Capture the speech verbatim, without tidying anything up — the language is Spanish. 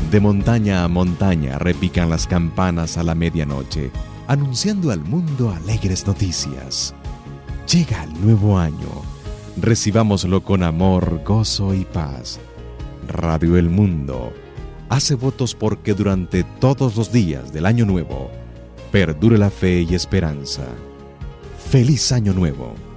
De montaña a montaña repican las campanas a la medianoche, anunciando al mundo alegres noticias. Llega el nuevo año. Recibámoslo con amor, gozo y paz. Radio El Mundo hace votos porque durante todos los días del año nuevo perdure la fe y esperanza. ¡Feliz Año Nuevo!